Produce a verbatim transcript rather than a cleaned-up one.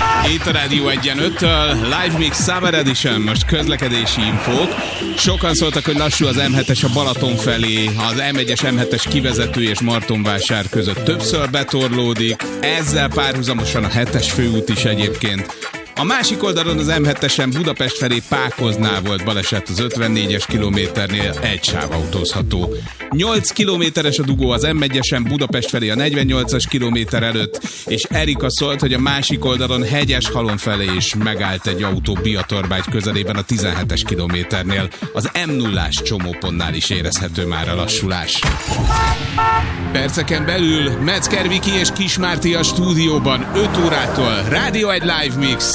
Itt a Rádió egyen öttől, Live Mix Summer Edition, most közlekedési infók. Sokan szóltak, hogy lassú az em hetes a Balaton felé, az em egyes em hetes kivezető és Martonvásár között többször betorlódik, ezzel párhuzamosan a hetes főút is egyébként. A másik oldalon az em hetesen Budapest felé Pákoznál volt baleset, az ötvennégyes kilométernél egy sáv autózható. nyolc kilométeres a dugó az em egyesen Budapest felé a negyvennyolcas kilométer előtt, és Erika szólt, hogy a másik oldalon Hegyeshalom felé is megállt egy autó Biatorbágy közelében a tizenhetes kilométernél. Az em nullás csomópontnál is érezhető már a lassulás. Perceken belül Metzger Viki és Kis Márti a stúdióban öt órától Rádió egy Live Mix.